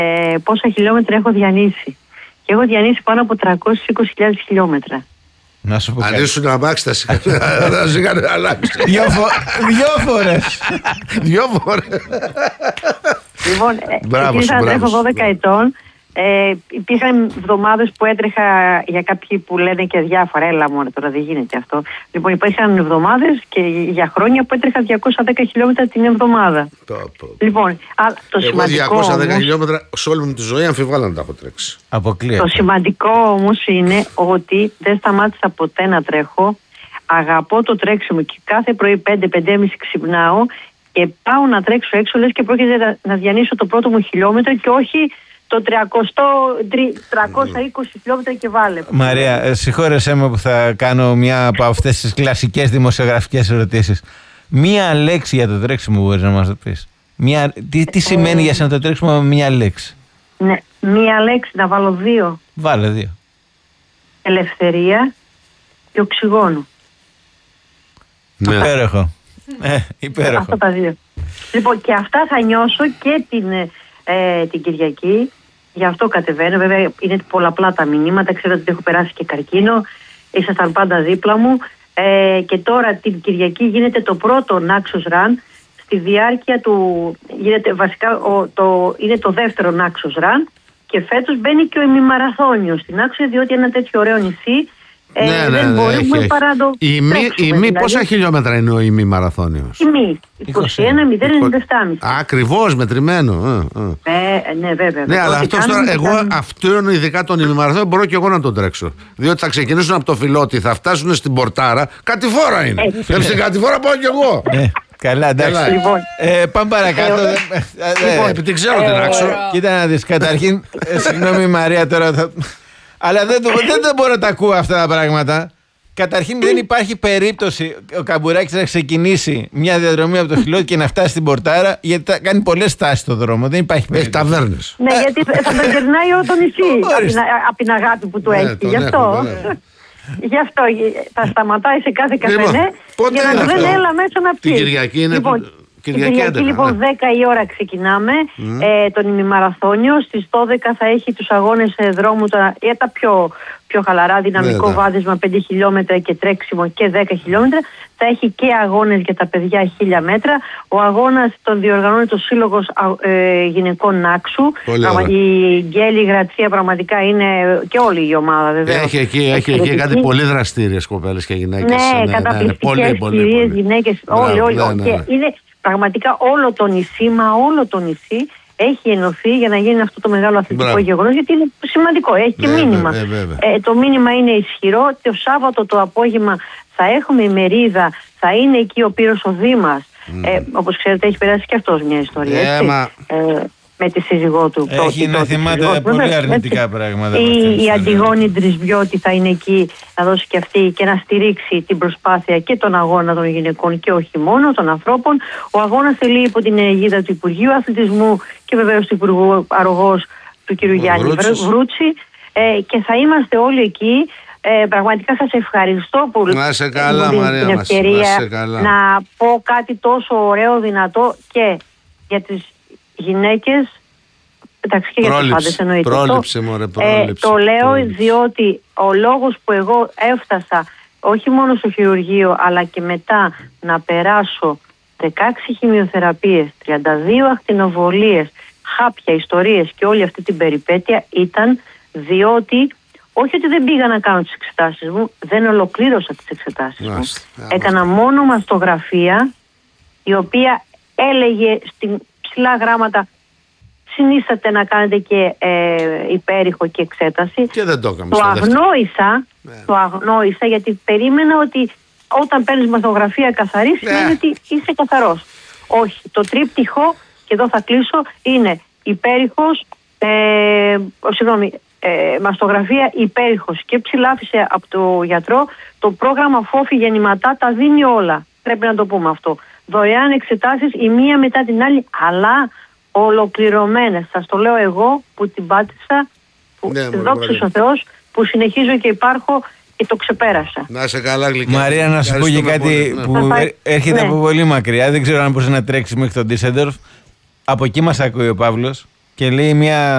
πόσα χιλιόμετρα έχω διανύσει. Και έχω διανύσει πάνω από 320.000 χιλιόμετρα. Να σου πω. Αν ήσουν αμάξι, θα σε είχαν αλλάξει. Δυο φορές. Δυο φορές. Λοιπόν, ήρθα να τρέχω 12 ετών. Υπήρχαν εβδομάδες που έτρεχα, για κάποιοι που λένε και διάφορα, έλα μόνο τώρα δεν γίνεται αυτό. Λοιπόν, υπήρχαν εβδομάδες και για χρόνια που έτρεχα 210 χιλιόμετρα την εβδομάδα. Λοιπόν, το σημαντικό. Εγώ 210 χιλιόμετρα σε όλη μου τη ζωή αμφιβάλλω να τα έχω τρέξει. Αποκλείεται. Το σημαντικό όμως είναι ότι δεν σταμάτησα ποτέ να τρέχω. Αγαπώ το τρέξιμο και κάθε πρωί 5-5.30 ξυπνάω και πάω να τρέξω έξω, λες και πρόκειται να διανύσω το πρώτο μου χιλιόμετρο και όχι το 320 χιλιόμετρα και βάλε. Μαρία, συγχώρεσέ με που θα κάνω μια από αυτές τις κλασικές δημοσιογραφικές ερωτήσεις. Μία λέξη για το τρέξιμο μπορείς να μας το πεις? Τι σημαίνει για σένα το τρέξιμο με μία λέξη? Ναι, μία λέξη, να βάλω δύο. Βάλε δύο. Ελευθερία και οξυγόνο. Ναι. Υπέροχο. Υπέροχο. Αυτά τα δύο. Λοιπόν, και αυτά θα νιώσω και την Κυριακή. Γι' αυτό κατεβαίνω. Βέβαια, είναι πολλαπλά τα μηνύματα. Ξέρω ότι έχω περάσει και καρκίνο. Ήσασταν πάντα δίπλα μου. Και τώρα την Κυριακή γίνεται το πρώτο Naxos Run. Στη διάρκεια του. Γίνεται βασικά είναι το δεύτερο Naxos Run. Και φέτος μπαίνει και ο ημιμαραθώνιος στην Naxos, διότι ένα τέτοιο ωραίο νησί. Δεν μπορούμε παρά το δηλαδή. Πόσα χιλιόμετρα είναι ο ημιμαραθώνιος? Ημί, 21.097. Ακριβώς, μετρημένο. Ναι, βέβαια. Ναι, αλλά αυτό είναι ειδικά τον ημιμαραθώνιο, μπορώ και εγώ να τον τρέξω. Διότι θα ξεκινήσουν από το Φιλότη, θα φτάσουν στην Πορτάρα. Κατηφόρα είναι. Στην Κατηφόρα πάω κι εγώ. Καλά, εντάξει. Λοιπόν, πάμε παρακάτω. Επειδή την ξέρω την άξο. Κοίτα να δεις, καταρχήν, συγγνώμη Μαρία τώρα αλλά δεν μπορώ να τα ακούω αυτά τα πράγματα. Καταρχήν δεν υπάρχει περίπτωση ο Καμπουράκης να ξεκινήσει μια διαδρομή από το Φιλότη και να φτάσει στην Πορτάρα, γιατί θα κάνει πολλές στάσεις στο δρόμο. Δεν υπάρχει περίπτωση. Έχει ταβέρνες. Ναι, γιατί θα τον γερνάει όλο το νησί από την αγάπη που του έχει. Γι' αυτό. Γι' αυτό θα σταματάει σε κάθε καφενέ για να του λένε έλα μέσα να πιει. Την Κυριακή είναι. Την Κυριακή λοιπόν 10 η ώρα ξεκινάμε τον ημιμαραθώνιο. Στις 12 θα έχει τους αγώνες δρόμου για τα πιο χαλαρά, δυναμικό βάδισμα 5 χιλιόμετρα και τρέξιμο και 10 χιλιόμετρα. Θα έχει και αγώνες για τα παιδιά 1000 μέτρα. Ο αγώνας τον διοργανώνει το Σύλλογος Γυναικών Νάξου. Η Γκέλη Γρατσία πραγματικά είναι και όλη η ομάδα βέβαια. Έχει εκεί κάτι πολύ δραστήριες κοπέλες και γυναίκες. Ναι, καταπληκτικές κυρίες, γυναίκες, όλοι. Είναι πραγματικά όλο το νησί έχει ενωθεί για να γίνει αυτό το μεγάλο αθλητικό γεγονός, γιατί είναι σημαντικό, έχει και μήνυμα. Το μήνυμα είναι ισχυρό. Το Σάββατο το απόγευμα θα έχουμε ημερίδα, θα είναι εκεί ο Πύρος ο Δήμας. Όπως ξέρετε έχει περάσει και αυτός μια ιστορία, έτσι. Με τη σύζυγό του. Έχει να θυμάται πολύ αρνητικά πράγματα. Η Αντιγόνη Ντρισβιώτη θα είναι εκεί να δώσει και αυτή και να στηρίξει την προσπάθεια και τον αγώνα των γυναικών και όχι μόνο των ανθρώπων. Ο αγώνας τελεί υπό την αιγίδα του Υπουργείου Αθλητισμού και βεβαίως του Υπουργού Αρρωγός του κ. Γιάννη Βρούτση. Και θα είμαστε όλοι εκεί. Πραγματικά σας ευχαριστώ που μου δίνετε την ευκαιρία να πω κάτι τόσο ωραίο, δυνατό και για τις γυναίκες, εντάξει και για τους πάντες εννοείται. Το λέω διότι ο λόγος που εγώ έφτασα όχι μόνο στο χειρουργείο αλλά και μετά να περάσω 16 χημειοθεραπείες, 32 ακτινοβολίες, χάπια, ιστορίες και όλη αυτή την περιπέτεια ήταν διότι όχι ότι δεν πήγα να κάνω τις εξετάσεις μου, δεν ολοκλήρωσα τις εξετάσεις μου. Έκανα μόνο μαστογραφία η οποία έλεγε στην ψηλά γράμματα συνίσταται να κάνετε και υπέρηχο και εξέταση. Και δεν το έκαμε. Το αγνόησα γιατί περίμενα ότι όταν παίρνεις μαστογραφία καθαρή σημαίνει ότι είσαι καθαρός. Όχι, το τρίπτυχο, και εδώ θα κλείσω, είναι υπέρηχος, μαστογραφία υπέρηχος και ψηλάφισε από το γιατρό. Το πρόγραμμα Φόφη Γεννηματά τα δίνει όλα. Πρέπει να το πούμε αυτό. Δωρεάν εξετάσεις η μία μετά την άλλη, αλλά ολοκληρωμένες. Σας το λέω εγώ που την πάτησα, που δόξα ο Θεός, που συνεχίζω και υπάρχω και το ξεπέρασα. Να είσαι καλά, Γλυκιά. Μαρία, να σου πω και κάτι που έρχεται από πολύ μακριά. Δεν ξέρω αν μπορούσε να τρέξει μέχρι τον Ντίσσελντορφ. Από εκεί μας ακούει ο Παύλος. Και λέει μια